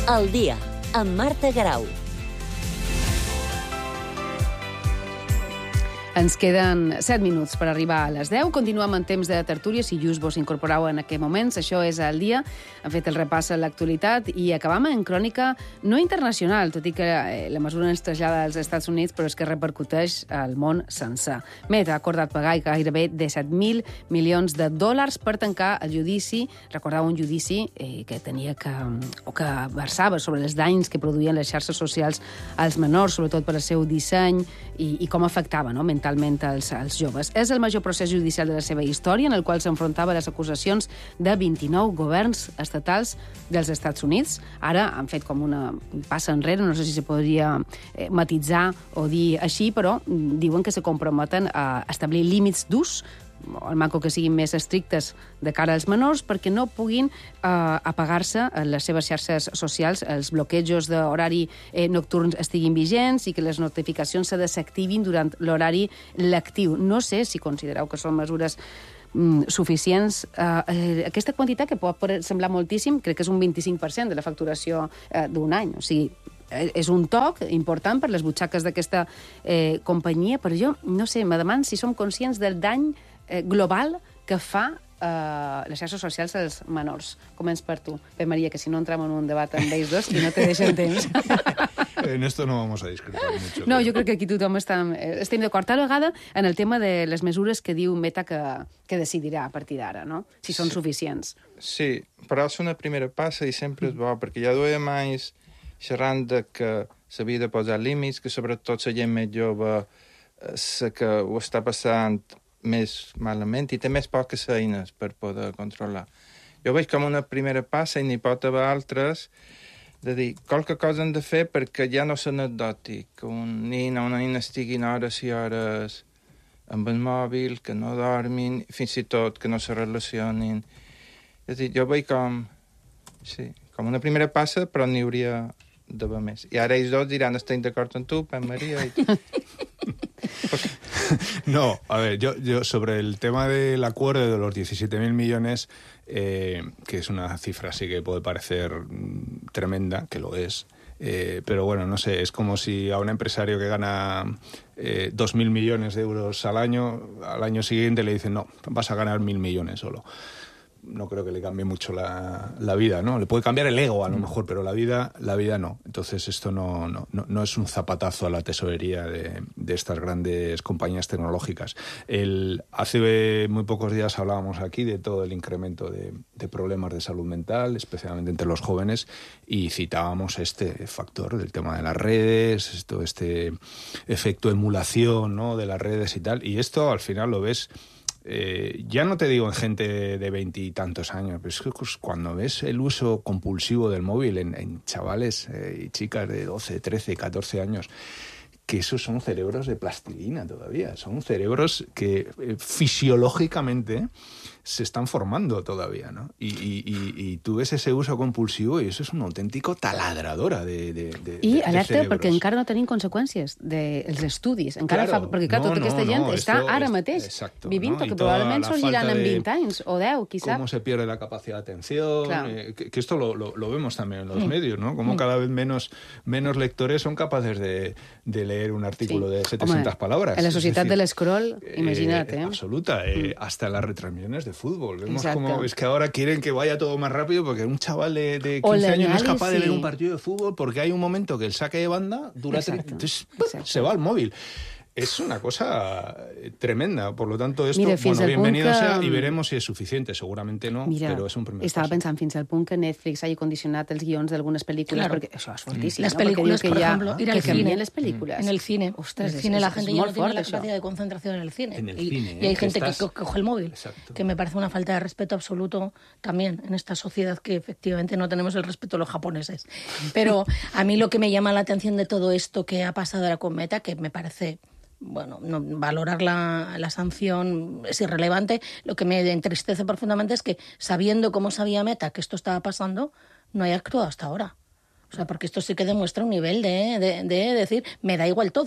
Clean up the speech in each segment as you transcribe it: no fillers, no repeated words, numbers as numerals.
Al dia, amb Marta Garau. Ens queden 7 minuts per arribar a les 10. Continuem en temps de tertúlia, si just vos incorporeu en aquests moments. Això és El dia. Hem fet el repàs a l'actualitat i acabam en crònica no internacional, tot i que la mesura ens trasllada als Estats Units, però és que repercuteix al món sencer. Meta ha acordat pagar gairebé $17.000 milions per tancar el judici. Recordeu un judici que tenia que versava sobre els danys que produïen les xarxes socials als menors, sobretot per al seu disseny i com afectava, no?, mentalment als joves. És el major procés judicial de la seva història, en el qual s'enfrontava les acusacions de 29 governs estatals dels Estats Units. Ara han fet com una passa enrere, no sé si se podria matitzar o dir així, però diuen que se comprometen a establir límits d'ús, el manco que siguin més estrictes de cara als menors, perquè no puguin apagar-se les seves xarxes socials, els bloquejos d'horari nocturns estiguin vigents i que les notificacions se desactivin durant l'horari lectiu. No sé si considereu que són mesures suficients. Aquesta quantitat, que pot semblar moltíssim, crec que és un 25% de la facturació d'un any. O sigui, és un toc important per les butxaques d'aquesta companyia, però jo, no sé, me demano si som conscients del dany global que fa les xarxes socials als menors. Començ per tu, Pep Maria, que si no entramos en un debat amb ells dos, que no te deixen temps. En esto no vamos a discutir mucho. No, jo crec que aquí tothom estem d'acord. Tal vegada en el tema de les mesures que diu Meta que decidirà a partir d'ara, no? Si són suficients. Sí, però és una primera passa i sempre és bo, perquè ja duia més xerrant de que s'havia de posar límits, que sobretot la gent més jove que ho està passant més malament i té més poques eines per poder controlar. Jo veig com una primera passa i n'hi pot haver altres de dir qualque cosa han de fer perquè ja no és anecdòtic, que un nen o una nena estiguin hores i hores amb el mòbil, que no dormin, fins i tot que no se relacionin. És a dir, jo veig com una primera passa, però n'hi hauria d'haver més. I ara ells dos diran, estic d'acord amb tu, Pep Maria, i No, a ver, yo sobre el tema del acuerdo de los 17.000 millones, que es una cifra así que puede parecer tremenda, que lo es, pero bueno, no sé, es como si a un empresario que gana 2.000 millones de euros al año siguiente le dicen, no, vas a ganar 1.000 millones solo. No creo que le cambie mucho la vida, ¿no? Le puede cambiar el ego a lo mejor, pero la vida no. Entonces esto no es un zapatazo a la tesorería de estas grandes compañías tecnológicas. Hace muy pocos días hablábamos aquí de todo el incremento de problemas de salud mental, especialmente entre los jóvenes, y citábamos este factor del tema de las redes, este efecto emulación, ¿no?, de las redes y tal. Y esto al final lo ves... ya no te digo en gente de 20 y tantos años, pero es que cuando ves el uso compulsivo del móvil en chavales y chicas de 12, 13, 14 años, que esos son cerebros de plastilina todavía, son cerebros que fisiológicamente se están formando todavía, ¿no? Y tú ves ese uso compulsivo i això és una autèntica taladradora de alerta, cerebros. perquè encara no tenim conseqüències dels estudis. Encara claro, perquè clar, tota aquesta gent està ara mateix vivint, perquè probablement sorgiran en 20 anys o 10, qui sap. Cómo se pierde la capacidad de atención, claro. Que esto lo vemos también en los medios, ¿no? Como cada vez menos lectores son capaces de leer un artículo de 700 palabras. En la societat de l'escroll, imagina't, Absoluta, hasta las retransmisiones de fútbol. Vemos como es que ahora quieren que vaya todo más rápido porque un chaval de 15 años no es capaz de ver un partido de fútbol porque hay un momento que el saque de banda dura... Entonces se va al móvil. Es una cosa tremenda, por lo tanto esto, Mira, bienvenido sea y veremos si es suficiente, seguramente no, però és un primer estava paso. Pensant fins al punt que Netflix hagi condicionat els guions d'algunes pel·lícules, Claro. perquè això és fortíssim, Las ¿no? películas, Porque por diu que ejemplo, ir al que cine. canvien les pel·lícules. En el cine. Ostres, en el cine la gente ya no tiene la això. capacidad de concentración en el cine. En el y, cine, y hay que gente estás... que coge el móvil, Exacto. que me parece una falta de respeto absoluto también en esta sociedad que efectivamente no tenemos el respeto a los japoneses. Pero a mí lo que me llama la atención de todo esto que ha pasado ahora con Meta, que me parece... Bueno, no, valorar la sanción es irrelevante. Lo que me entristece profundamente es que, sabiendo cómo sabía Meta que esto estaba pasando, no haya actuado hasta ahora. O sea, porque esto sí que demuestra un nivel de decir, me da igual todo.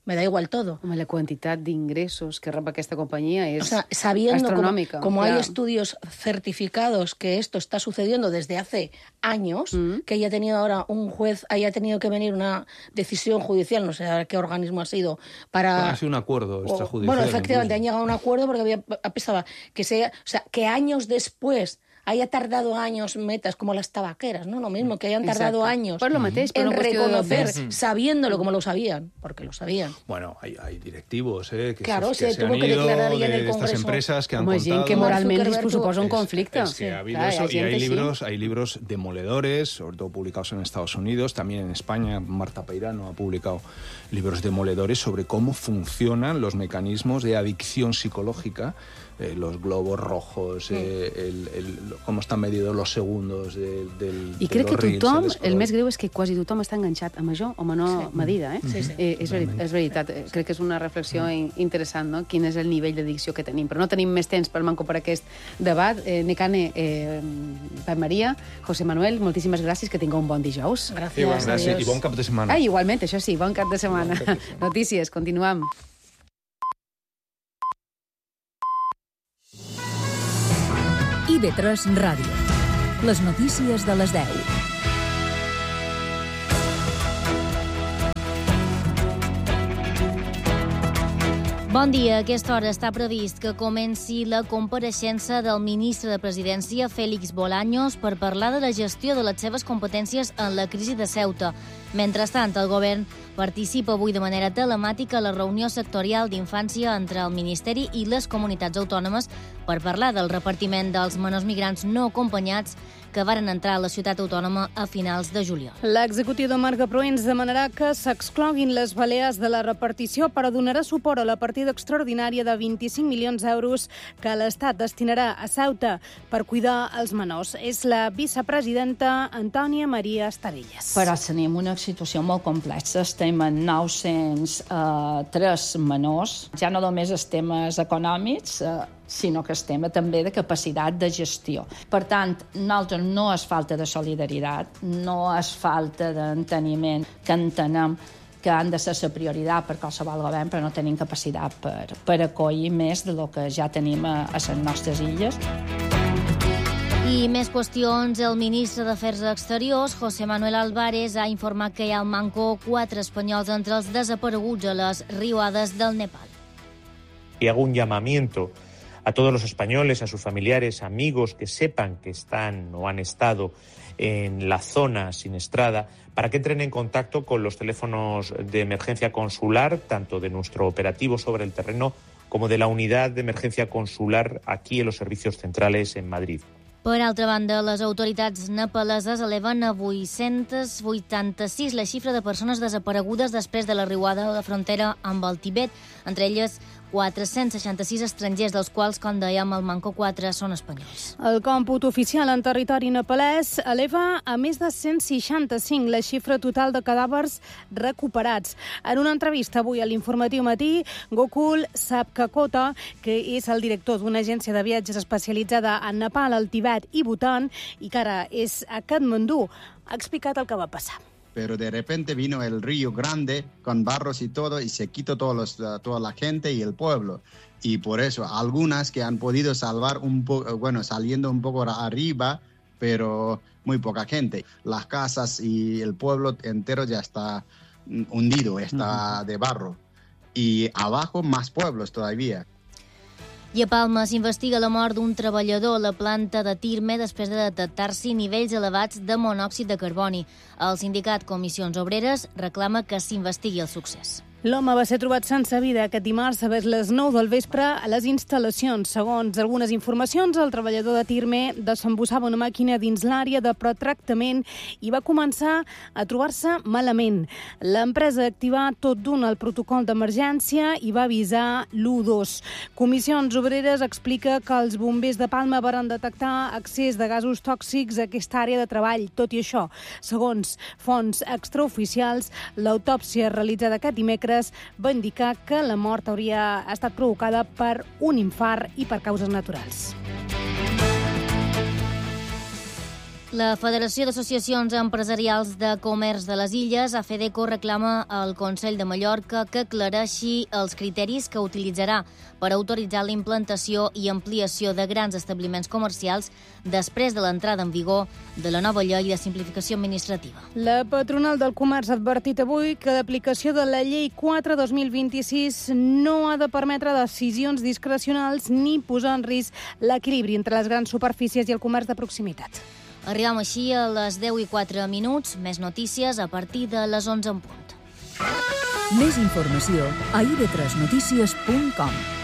me da igual todo. Home, la quantitat d'ingressos que rep aquesta compañía es sabiendo astronòmica. Como hay estudios certificados que esto está sucediendo desde hace años, que haya tenido ahora un juez, haya tenido que venir una decisión judicial, no sé a qué organismo ha sido, para... Ha sido un acuerdo extrajudicial. Bueno, efectivamente, han llegado a un acuerdo porque pensaba que años después haya tardado años metas como las tabaqueras, ¿no? Lo mismo, que hayan tardado años pues lo mateix, en reconocer, de sabiéndolo como lo sabían, porque lo sabían. Bueno, hay directivos que claro, se tuvo han que ido declarar ya en el de estas Congreso. empresas que han Home, contado... gent que moralment Zuckerberg suposa un conflicte. Es que ha habido eso, y hay libros demoledores, sobre todo publicados en Estados Unidos, también en España. Marta Peirano ha publicado libros demoledores sobre cómo funcionan los mecanismos de adicción psicológica, los globos rojos, cómo están medidos los segundos del I crec que tothom, el més greu és que quasi tothom està enganxat a major o menor medida. És veritat. Crec que és una reflexió interessant, no? Quin és el nivell d'addicció que tenim. Però no tenim més temps per manco per aquest debat. Nekane, Pep Maria, José Manuel, moltíssimes gràcies, que tingueu un bon dijous. Gràcies. I bon cap de setmana. Igualment, això sí, bon cap de setmana. Notícies, continuem. IB3 Ràdio. Les notícies de les 10. Bon dia. A aquesta hora està previst que comenci la compareixença del ministre de Presidència, Félix Bolaños, per parlar de la gestió de les seves competències en la crisi de Ceuta. Mentrestant, el govern participa avui de manera telemàtica a la reunió sectorial d'infància entre el Ministeri i les comunitats autònomes per parlar del repartiment dels menors migrants no acompanyats que varen entrar a la ciutat autònoma a finals de juliol. L'executiu de Marga Proens demanarà que s'excloguin les Balears de la repartició, però donarà suport a la partida extraordinària de 25 milions d'euros que l'Estat destinarà a Ceuta per cuidar els menors. És la vicepresidenta Antònia Maria Estavillas. Però tenim una situació molt complexa. Estem en 903 menors. Ja no només els temes econòmics, sinó que estem també de capacitat de gestió. Per tant, nosaltres no és falta de solidaritat, no és falta d'enteniment, que entenem que han de ser la prioritat per qualsevol govern, però no tenim capacitat per acollir més del que ja tenim a les nostres illes. I més qüestions. El ministre d'Afers Exteriors, José Manuel Álvarez, ha informat que hi ha al manco 4 espanyols entre els desapareguts a les riuades del Nepal. Y hago un llamamiento a todos los españoles, a sus familiares, amigos que sepan que están o han estado en la zona siniestrada, para que entren en contacto con los teléfonos de emergencia consular, tanto de nuestro operativo sobre el terreno como de la unidad de emergencia consular aquí en los servicios centrales en Madrid. Per altra banda, les autoritats nepaleses eleven a 886 la xifra de persones desaparegudes després de la riuada a la frontera amb el Tibet, entre elles 466 estrangers, dels quals, com dèiem, al manco 4 són espanyols. El còmput oficial en territori nepalès eleva a més de 165 la xifra total de cadàvers recuperats. En una entrevista avui a l'Informatiu Matí, Gokul Sapkakota, que és el director d'una agència de viatges especialitzada en Nepal, el Tibet i Bhutan, i que ara és a Katmandú, ha explicat el que va passar. Pero de repente vino el río grande con barros y todo y se quitó toda la gente y el pueblo. Y por eso algunas que han podido salvar un poco, bueno, saliendo un poco arriba, pero muy poca gente. Las casas y el pueblo entero ya está hundido, está de barro. Y abajo más pueblos todavía. I a Palma s'investiga la mort d'un treballador a la planta de Tirme després de detectar-s'hi nivells elevats de monòxid de carboni. El sindicat Comissions Obreres reclama que s'investigui el succés. L'home va ser trobat sense vida aquest dimarts a les 9 del vespre a les instal·lacions. Segons algunes informacions, el treballador de Tirme desembussava una màquina dins l'àrea de pretractament i va començar a trobar-se malament. L'empresa activà tot d'un el protocol d'emergència i va avisar l'112. Comissions Obreres explica que els bombers de Palma varen detectar excés de gasos tòxics a aquesta àrea de treball. Tot i això, segons fonts extraoficials, l'autòpsia realitzada aquest dimecres va indicar que la mort hauria estat provocada per un infart i per causes naturals. La Federació d'Associacions Empresarials de Comerç de les Illes, AFEDECO, reclama al Consell de Mallorca que aclareixi els criteris que utilitzarà per autoritzar la implantació i ampliació de grans establiments comercials després de l'entrada en vigor de la nova llei de simplificació administrativa. La patronal del comerç ha advertit avui que l'aplicació de la llei 4/2026 no ha de permetre decisions discrecionals ni posar en risc l'equilibri entre les grans superfícies i el comerç de proximitat. Arribem així a les 10:04. Més notícies a partir de les 11 en punt. Més informació a ib3notícies.com.